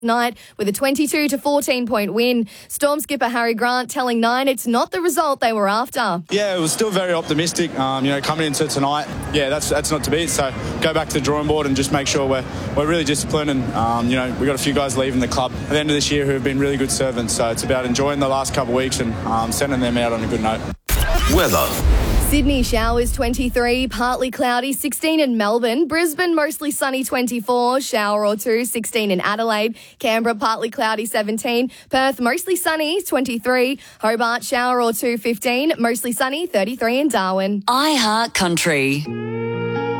night with a 22 to 14 point win. Storm skipper Harry Grant telling Nine it's not the result they were after. Yeah, it was still very optimistic. Coming into tonight, that's not to beat. So go back to the drawing board and just make sure we're really disciplined. And we got a few guys leaving the club at the end of this year who have been really good servants. So it's about enjoying the last couple of weeks and sending them out on a good note. Weather. Sydney showers 23, partly cloudy 16 in Melbourne. Brisbane mostly sunny 24, shower or two 16 in Adelaide. Canberra partly cloudy 17. Perth mostly sunny 23. Hobart shower or two 15, mostly sunny 33 in Darwin. iHeart Country.